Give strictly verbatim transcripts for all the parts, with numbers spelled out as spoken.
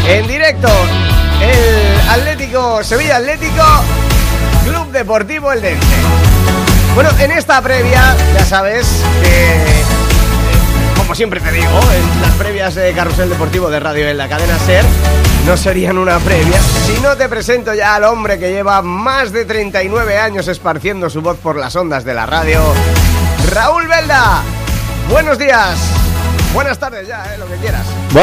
En directo, el Atlético, Sevilla Atlético, Club Deportivo Eldense. Bueno, en esta previa, ya sabes que, como siempre te digo, en las previas de Carrusel Deportivo de Radio en la cadena SER no serían una previa si no te presento ya al hombre que lleva más de treinta y nueve años esparciendo su voz por las ondas de la radio, Raúl Belda. Buenos días, buenas tardes ya, eh, lo que quieras.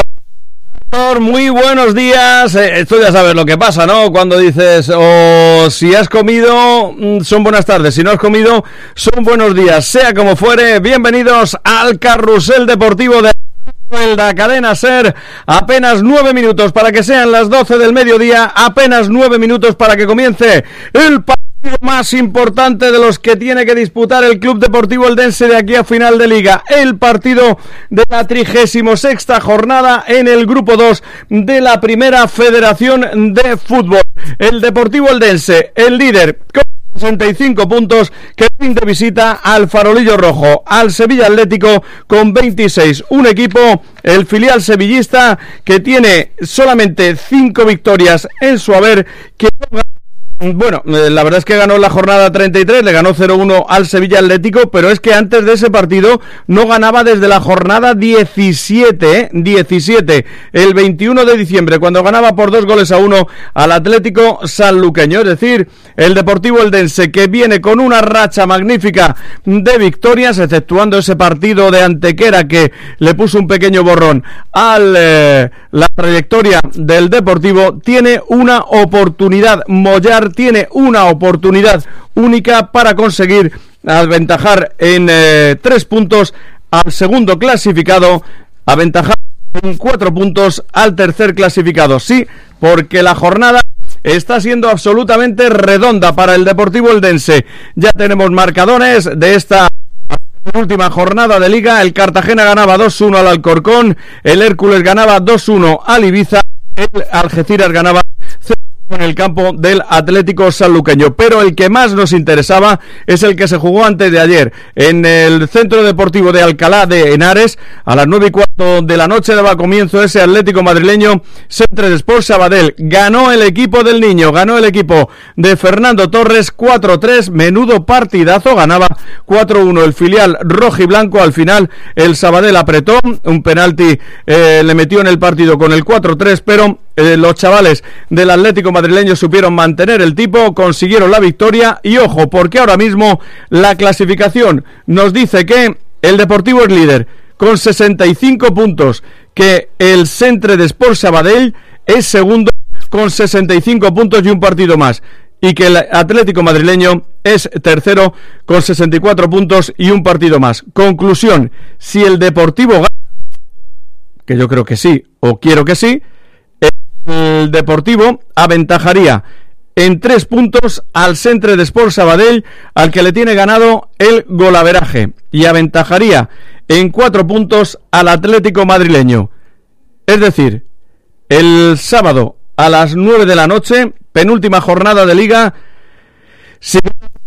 Muy buenos días. Esto ya sabes lo que pasa, ¿no? Cuando dices, o si has comido, son buenas tardes. Si no has comido, son buenos días. Sea como fuere, bienvenidos al Carrusel Deportivo de la cadena SER. Apenas nueve minutos para que sean las doce del mediodía. Apenas nueve minutos para que comience el partido más importante de los que tiene que disputar el Club Deportivo Eldense de aquí a final de liga, el partido de la trigésima sexta jornada en el grupo dos de la Primera Federación de Fútbol. El Deportivo Eldense, el líder con sesenta y cinco puntos, que rinde visita al Farolillo Rojo, al Sevilla Atlético con veintiséis, un equipo, el filial sevillista, que tiene solamente cinco victorias en su haber, que no. Bueno, la verdad es que ganó la jornada treinta y tres, le ganó cero uno al Sevilla Atlético, pero es que antes de ese partido no ganaba desde la jornada diecisiete, ¿eh? diecisiete, el veintiuno de diciembre, cuando ganaba por dos goles a uno al Atlético Sanluqueño. Es decir, el Deportivo Eldense, que viene con una racha magnífica de victorias, exceptuando ese partido de Antequera que le puso un pequeño borrón a eh, la trayectoria del Deportivo, tiene una oportunidad. Mollar tiene una oportunidad única para conseguir aventajar en eh, tres puntos al segundo clasificado, aventajar en cuatro puntos al tercer clasificado. Sí, porque la jornada está siendo absolutamente redonda para el Deportivo Eldense. Ya tenemos marcadores de esta última jornada de liga. El Cartagena ganaba dos uno al Alcorcón, el Hércules ganaba dos uno al Ibiza, el Algeciras ganaba en el campo del Atlético Sanluqueño, pero el que más nos interesaba es el que se jugó antes de ayer en el Centro Deportivo de Alcalá de Henares. A las nueve y cuarto de la noche daba comienzo ese Atlético madrileño Centre de Sport Sabadell. Ganó el equipo del Niño, ganó el equipo de Fernando Torres cuatro tres, menudo partidazo, ganaba cuatro uno el filial rojiblanco. Al final el Sabadell apretó, un penalti eh, le metió en el partido con el cuatro tres, pero Eh, los chavales del Atlético madrileño supieron mantener el tipo, consiguieron la victoria. Y ojo, porque ahora mismo la clasificación nos dice que el Deportivo es líder con sesenta y cinco puntos, que el Centre de Sport Sabadell es segundo con sesenta y cinco puntos y un partido más, y que el Atlético madrileño es tercero con sesenta y cuatro puntos y un partido más. Conclusión: si el Deportivo gana, que yo creo que sí, o quiero que sí, el Deportivo aventajaría en tres puntos al Centre de Sport Sabadell, al que le tiene ganado el golaveraje, y aventajaría en cuatro puntos al Atlético madrileño. Es decir, el sábado a las nueve de la noche, penúltima jornada de liga, si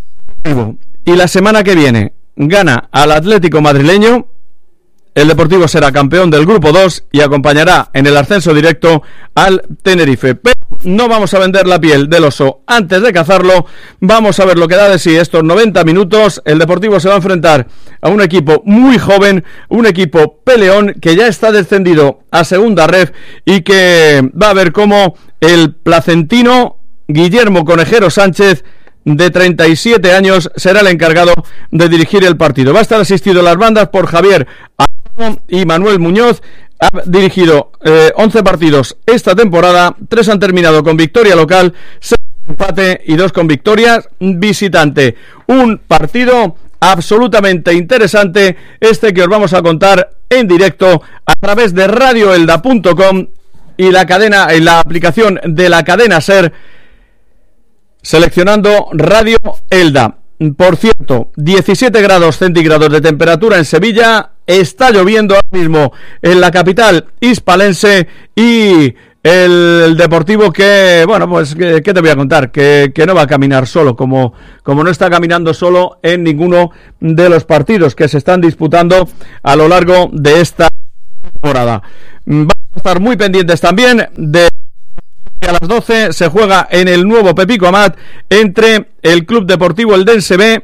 y la semana que viene gana al Atlético madrileño, el Deportivo será campeón del grupo dos y acompañará en el ascenso directo al Tenerife. Pero no vamos a vender la piel del oso antes de cazarlo. Vamos a ver lo que da de sí estos noventa minutos. El Deportivo se va a enfrentar a un equipo muy joven, un equipo peleón que ya está descendido a segunda ref y que va a ver cómo el placentino Guillermo Conejero Sánchez, de treinta y siete años, será el encargado de dirigir el partido. Va a estar asistido a las bandas por Javier y Manuel Muñoz. Ha dirigido eh, once partidos esta temporada, tres han terminado con victoria local, seis con empate y dos con victorias visitante. Un partido absolutamente interesante este que os vamos a contar en directo a través de radio elda punto com y la cadena, en la aplicación de la cadena SER, seleccionando Radio Elda. Por cierto, diecisiete grados centígrados de temperatura en Sevilla. Está lloviendo ahora mismo en la capital hispalense y el, el Deportivo que, bueno, pues, ¿qué, qué te voy a contar? Que, que no va a caminar solo, como, como no está caminando solo en ninguno de los partidos que se están disputando a lo largo de esta temporada. Vamos estar muy pendientes también de que a las doce se juega en el nuevo Pepico Amat entre el Club Deportivo Eldense B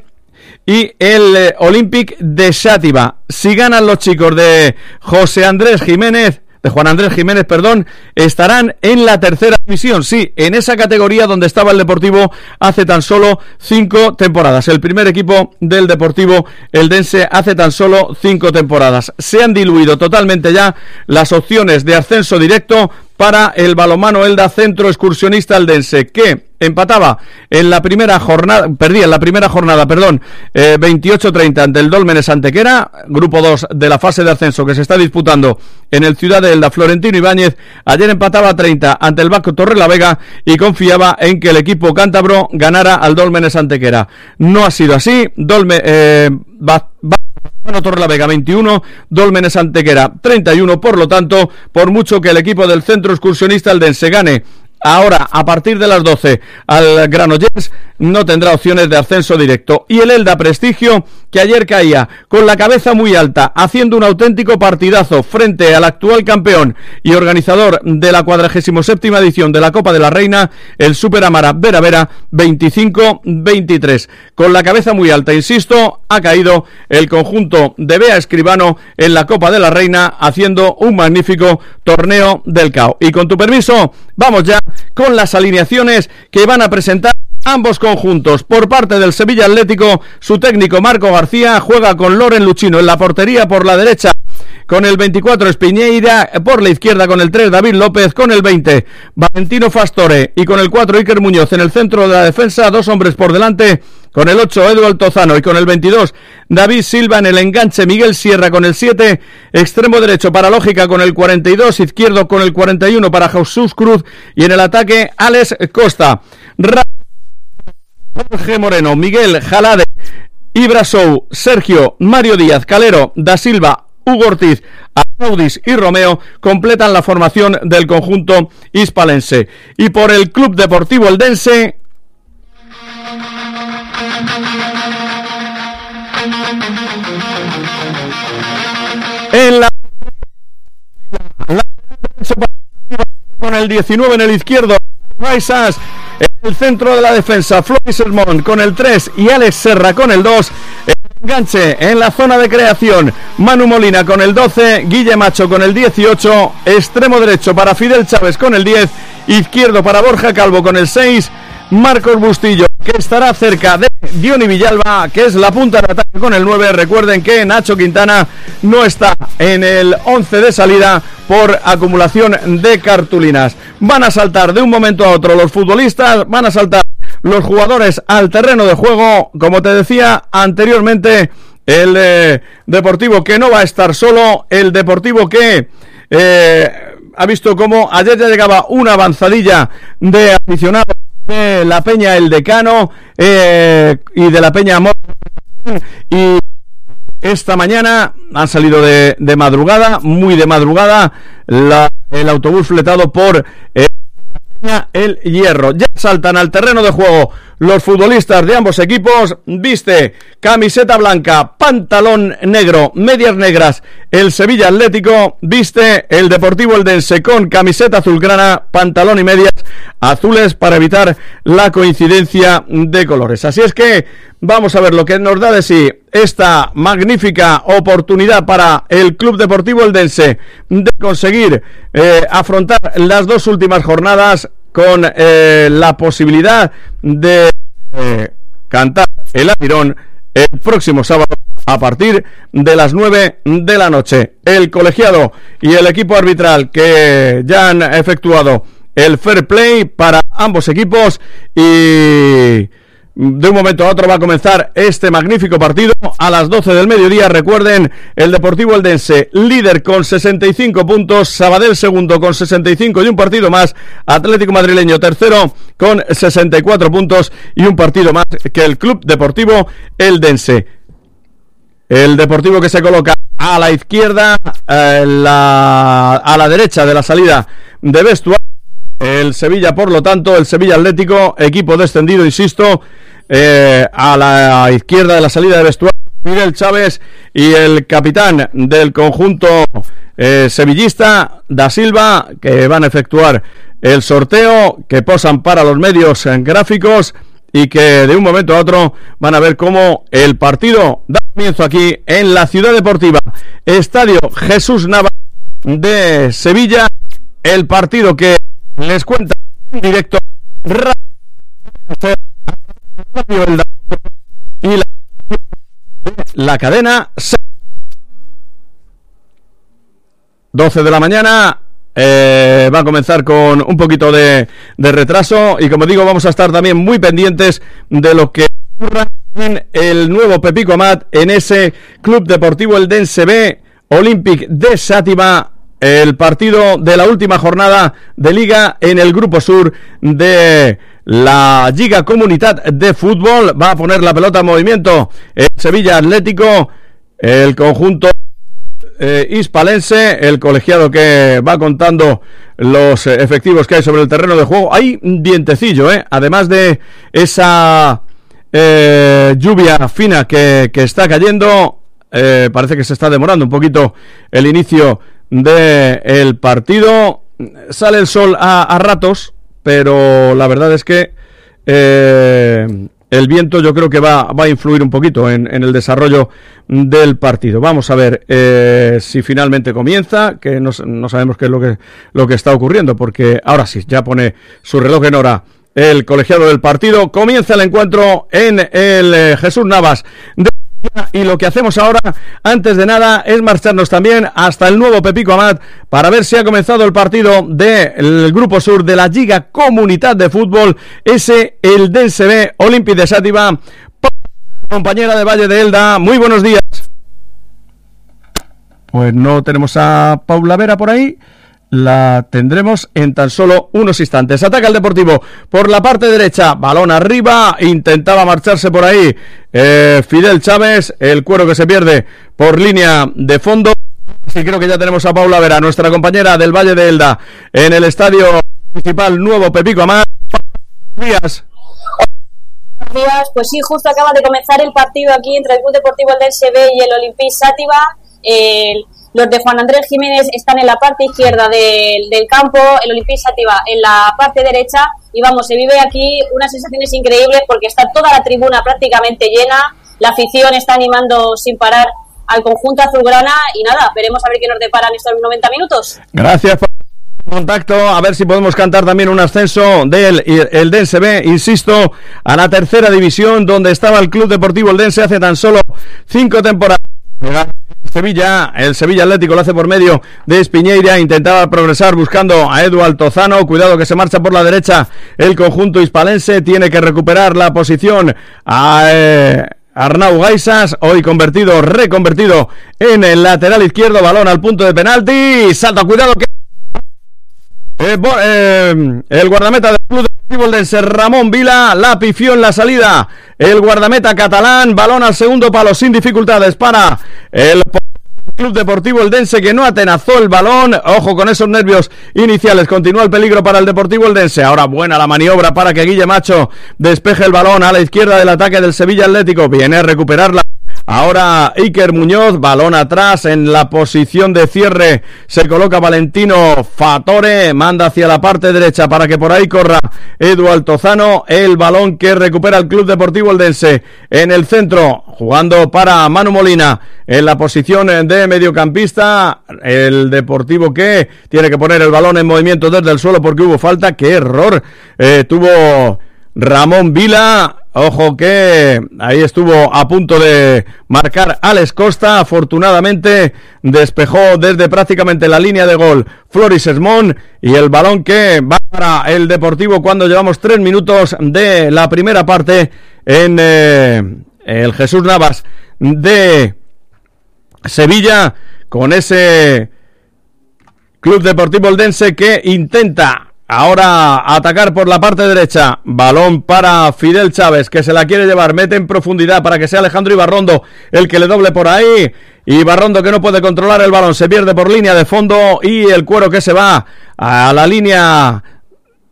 y el eh, Olympic de Xàtiva. Si ganan los chicos de José Andrés Jiménez, de Juan Andrés Jiménez, perdón, estarán en la tercera división, sí, en esa categoría donde estaba el Deportivo hace tan solo cinco temporadas. El primer equipo del Deportivo Eldense hace tan solo cinco temporadas. Se han diluido totalmente ya las opciones de ascenso directo para el balonmano Elda Centro Excursionista Eldense, que empataba en la primera jornada, perdía en la primera jornada, perdón, eh, veintiocho treinta ante el Dólmenes Antequera, grupo dos de la fase de ascenso que se está disputando en el Ciudad de Elda. Florentino Ibáñez ayer empataba treinta ante el Vasco Torrelavega y confiaba en que el equipo cántabro ganara al Dólmenes Antequera. No ha sido así. Dolme, eh, va, va Bueno, Torrelavega veintiuno, Dólmenes Antequera treinta y uno, por lo tanto, por mucho que el equipo del Centro Excursionista Eldense gane ahora, a partir de las doce, al Granollers, no tendrá opciones de ascenso directo. Y el Elda Prestigio, que ayer caía con la cabeza muy alta, haciendo un auténtico partidazo frente al actual campeón y organizador de la cuadragésima séptima edición de la Copa de la Reina, el Super Amara Vera Vera, veinticinco veintitrés. Con la cabeza muy alta, insisto, ha caído el conjunto de Bea Escribano en la Copa de la Reina, haciendo un magnífico torneo del C A O. Y con tu permiso, vamos ya con las alineaciones que van a presentar ambos conjuntos. Por parte del Sevilla Atlético, su técnico Marco García juega con Loren Luchino en la portería por la derecha, con el veinticuatro Espiñeira, por la izquierda con el tres David López, con el veinte Valentino Fastore y con el cuatro Iker Muñoz en el centro de la defensa, dos hombres por delante, con el ocho Edu Altozano y con el veintidós David Silva. En el enganche Miguel Sierra con el siete, extremo derecho para Lógica con el cuarenta y dos, izquierdo con el cuarenta y uno para Jesús Cruz y en el ataque Alex Costa. Jorge Moreno, Miguel Jalade, Ibrasou, Sergio, Mario Díaz, Calero, Da Silva, Hugo Ortiz, Audis y Romeo completan la formación del conjunto hispalense. Y por el Club Deportivo Eldense, en la, la con el diecinueve en el izquierdo, Raisas, en el centro de la defensa, Floris Sermón con el tres y Alex Serra con el dos. El enganche en la zona de creación, Manu Molina con el doce, Guille Macho con el dieciocho, extremo derecho para Fidel Chávez con el diez, izquierdo para Borja Calvo con el seis, Marcos Bustillo, que estará cerca de Diony Villalba, que es la punta de ataque con el nueve. Recuerden que Nacho Quintana no está en el once de salida por acumulación de cartulinas. Van a saltar de un momento a otro los futbolistas, van a saltar los jugadores al terreno de juego. Como te decía anteriormente, el eh, Deportivo que no va a estar solo, el Deportivo que eh, ha visto cómo ayer ya llegaba una avanzadilla de aficionados de la Peña El Decano eh, y de la Peña Amor, y esta mañana han salido de, de madrugada, muy de madrugada, la, el autobús fletado por eh, El Hierro. Ya saltan al terreno de juego los futbolistas de ambos equipos. Viste camiseta blanca, pantalón negro, medias negras el Sevilla Atlético. Viste el Deportivo Eldense con camiseta azulgrana, pantalón y medias azules para evitar la coincidencia de colores. Así es que vamos a ver lo que nos da de sí esta magnífica oportunidad para el Club Deportivo Eldense de conseguir eh, afrontar las dos últimas jornadas con eh, la posibilidad de eh, cantar el Avirón el próximo sábado a partir de las nueve de la noche. El colegiado y el equipo arbitral que ya han efectuado el fair play para ambos equipos, y de un momento a otro va a comenzar este magnífico partido a las doce del mediodía. Recuerden, el Deportivo Eldense líder con sesenta y cinco puntos, Sabadell segundo con sesenta y cinco y un partido más, Atlético Madrileño tercero con sesenta y cuatro puntos y un partido más que el Club Deportivo Eldense. El Deportivo que se coloca a la izquierda, eh, la, a la derecha de la salida de vestuario. El Sevilla, por lo tanto, el Sevilla Atlético, equipo descendido, insisto, eh, a la izquierda de la salida de vestuario, Fidel Chávez y el capitán del conjunto eh, sevillista, Da Silva, que van a efectuar el sorteo, que posan para los medios gráficos y que de un momento a otro van a ver cómo el partido da comienzo aquí en la Ciudad Deportiva, Estadio Jesús Navas de Sevilla, el partido que les cuenta en directo y la, la cadena doce de la mañana. Eh, va a comenzar con un poquito de, de retraso y, como digo, vamos a estar también muy pendientes de lo que ocurra en el nuevo Pepico Amat, en ese Club Deportivo Eldense B, Olympic de Xàtiva, el partido de la última jornada de Liga en el Grupo Sur de la Lliga Comunitat de Fútbol. Va a poner la pelota en movimiento el Sevilla Atlético, el conjunto Eh, hispalense, el colegiado que va contando los eh, efectivos que hay sobre el terreno de juego. Hay un vientecillo, eh, además de esa eh, lluvia fina que, que está cayendo. Eh, parece que se está demorando un poquito el inicio del partido. Sale el sol a, a ratos, pero la verdad es que eh, el viento yo creo que va, va a influir un poquito en, en el desarrollo del partido. Vamos a ver eh, si finalmente comienza, que no, no sabemos qué es lo que, lo que está ocurriendo, porque ahora sí, ya pone su reloj en hora el colegiado del partido. Comienza el encuentro en el eh, Jesús Navas de... Y lo que hacemos ahora, antes de nada, es marcharnos también hasta el nuevo Pepico Amat para ver si ha comenzado el partido del Grupo Sur de la Lliga Comunitat de Fútbol, ese Eldense B, Olympic de Xàtiva. Compañera de Valle de Elda, muy buenos días. Pues no tenemos a Paula Vera por ahí. La tendremos en tan solo unos instantes. Ataca el Deportivo por la parte derecha, balón arriba, intentaba marcharse por ahí eh, Fidel Chávez, el cuero que se pierde por línea de fondo. Sí, creo que ya tenemos a Paula Vera, nuestra compañera del Valle de Elda, en el estadio municipal nuevo Pepico Amat. Buenos días. Buenos días, pues sí, justo acaba de comenzar el partido aquí entre el Club Deportivo Eldense B y el Olympic Xàtiva. El Los de Juan Andrés Jiménez están en la parte izquierda del, del campo, el Olympic Xàtiva en la parte derecha, y vamos, se vive aquí unas sensaciones increíbles porque está toda la tribuna prácticamente llena, la afición está animando sin parar al conjunto azulgrana y nada, veremos a ver qué nos deparan estos noventa minutos. Gracias por el contacto, a ver si podemos cantar también un ascenso del Eldense B, insisto, a la tercera división, donde estaba el Club Deportivo Eldense hace tan solo cinco temporadas. Sevilla, el Sevilla Atlético lo hace por medio de Espiñeira, intentaba progresar buscando a Edu Altozano, cuidado que se marcha por la derecha el conjunto hispalense, tiene que recuperar la posición a eh, Arnau Gaisas, hoy convertido, reconvertido en el lateral izquierdo, balón al punto de penalti, salta, cuidado que eh, bo, eh, el guardameta del Club Deportivo Eldense, Ramón Vila, la pifió en la salida, el guardameta catalán, balón al segundo palo sin dificultades para el Club Deportivo Eldense, que no atenazó el balón. Ojo con esos nervios iniciales, continúa el peligro para el Deportivo Eldense. Ahora buena la maniobra para que Guille Macho despeje el balón a la izquierda del ataque del Sevilla Atlético, viene a recuperarla ahora Iker Muñoz, balón atrás en la posición de cierre, se coloca Valentino Fatore, manda hacia la parte derecha para que por ahí corra Edu Altozano, el balón que recupera el Club Deportivo Eldense en el centro, jugando para Manu Molina en la posición de mediocampista, el Deportivo que tiene que poner el balón en movimiento desde el suelo porque hubo falta. Qué error eh, tuvo Ramón Vila. Ojo que ahí estuvo a punto de marcar Alex Costa, afortunadamente despejó desde prácticamente la línea de gol Floris Esmón, y el balón que va para el Deportivo cuando llevamos tres minutos de la primera parte en eh, el Jesús Navas de Sevilla, con ese Club Deportivo Eldense que intenta ahora atacar por la parte derecha, balón para Fidel Chávez, que se la quiere llevar, mete en profundidad para que sea Alejandro Ibarrondo el que le doble por ahí, Ibarrondo que no puede controlar el balón, se pierde por línea de fondo, y el cuero que se va a la línea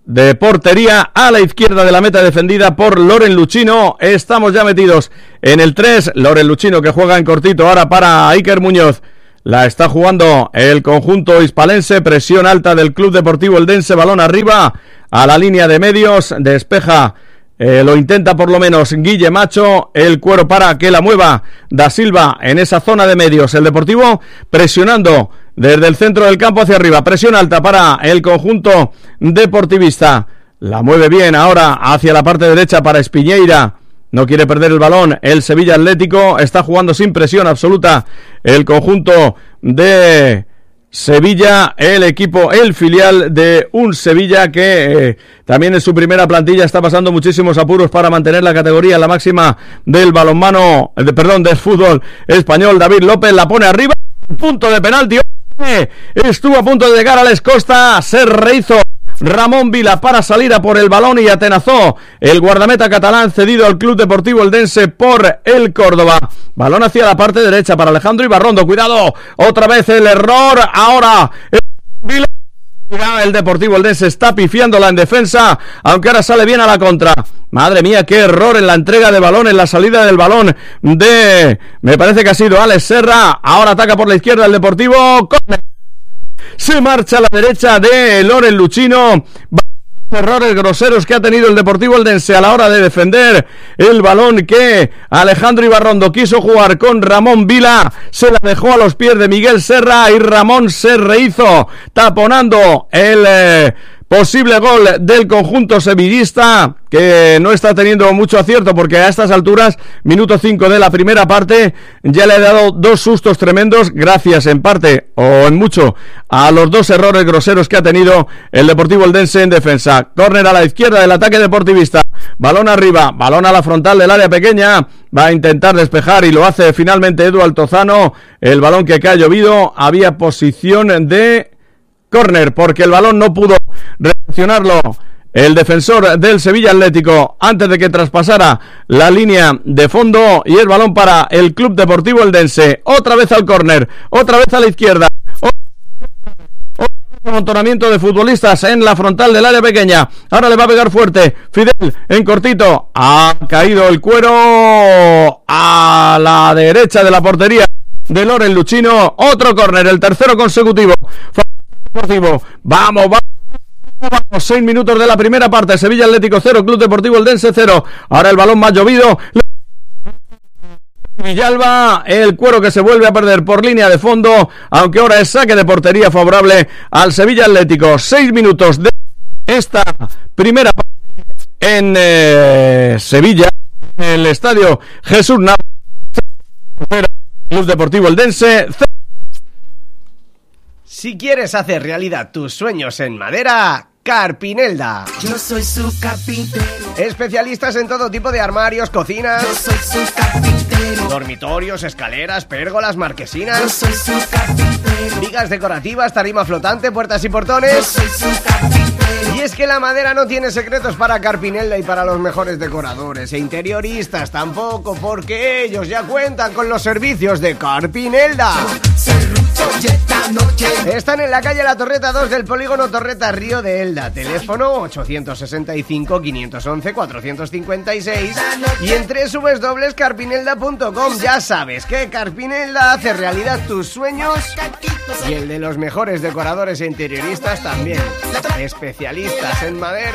de portería a la izquierda de la meta defendida por Loren Luchino. Estamos ya metidos en el tres. Loren Luchino que juega en cortito ahora para Iker Muñoz. La está jugando el conjunto hispalense. Presión alta del Club Deportivo Eldense. Balón arriba a la línea de medios. Despeja. Eh, lo intenta por lo menos Guille Macho, el cuero para que la mueva Da Silva en esa zona de medios. El Deportivo presionando desde el centro del campo hacia arriba. Presión alta para el conjunto deportivista. La mueve bien ahora hacia la parte derecha para Espiñeira. No quiere perder el balón. El Sevilla Atlético está jugando sin presión absoluta. El conjunto de Sevilla, el equipo, el filial de un Sevilla que eh, también en su primera plantilla está pasando muchísimos apuros para mantener la categoría, la máxima del balonmano, de, perdón, del fútbol español. David López la pone arriba, punto de penalti. Estuvo a punto de llegar a Alex Costa, se rehizo Ramón Vila para salir a por el balón y atenazó el guardameta catalán cedido al Club Deportivo Eldense por el Córdoba. Balón hacia la parte derecha para Alejandro Ibarrondo. Cuidado, otra vez el error. Ahora Vila. El Deportivo Eldense está pifiándola en defensa, aunque ahora sale bien a la contra. Madre mía, qué error en la entrega de balón, en la salida del balón de... Me parece que ha sido Alex Serra. Ahora ataca por la izquierda el Deportivo. Corner. Se marcha a la derecha de Loren Luchino. Errores groseros que ha tenido el Deportivo Eldense a la hora de defender el balón que Alejandro Ibarrondo quiso jugar con Ramón Vila. Se la dejó a los pies de Miguel Serra y Ramón se rehizo taponando el eh, posible gol del conjunto sevillista, que no está teniendo mucho acierto porque a estas alturas, minuto cinco de la primera parte, ya le ha dado dos sustos tremendos, gracias en parte o en mucho a los dos errores groseros que ha tenido el Deportivo Eldense en defensa. Córner a la izquierda del ataque deportivista, balón arriba, balón a la frontal del área pequeña, va a intentar despejar y lo hace finalmente Edu Altozano. El balón que ha llovido, había posición de córner porque el balón no pudo reaccionarlo el defensor del Sevilla Atlético antes de que traspasara la línea de fondo, y el balón para el Club Deportivo Eldense. Otra vez al córner, otra vez a la izquierda, otro amontonamiento de futbolistas en la frontal del área pequeña. Ahora le va a pegar fuerte Fidel en cortito, ha caído el cuero a la derecha de la portería de Loren Luchino. Otro córner, el tercero consecutivo. Deportivo. Vamos, vamos, vamos, seis minutos de la primera parte. Sevilla Atlético cero, Club Deportivo Eldense cero. Ahora el balón más llovido. Villalba, el cuero que se vuelve a perder por línea de fondo, aunque ahora es saque de portería favorable al Sevilla Atlético. Seis minutos de esta primera parte en eh, Sevilla, en el estadio Jesús Navas. Club Deportivo Eldense cero. Si quieres hacer realidad tus sueños en madera, Carpinelda. Yo soy su carpintero. Especialistas en todo tipo de armarios, cocinas. Yo soy su carpintero. Dormitorios, escaleras, pérgolas, marquesinas. Yo soy su carpintero. Vigas decorativas, tarima flotante, puertas y portones. Yo soy su carpintero. Y es que la madera no tiene secretos para Carpinelda y para los mejores decoradores e interioristas tampoco, porque ellos ya cuentan con los servicios de Carpinelda. Están en la calle La Torreta dos del polígono Torreta Río de Elda. Teléfono ochocientos sesenta y cinco, quinientos once, cuatrocientos cincuenta y seis y en doble u doble u doble u punto carpinelda punto com. Ya sabes que Carpinelda hace realidad tus sueños y el de los mejores decoradores e interioristas también. Especialistas en madera.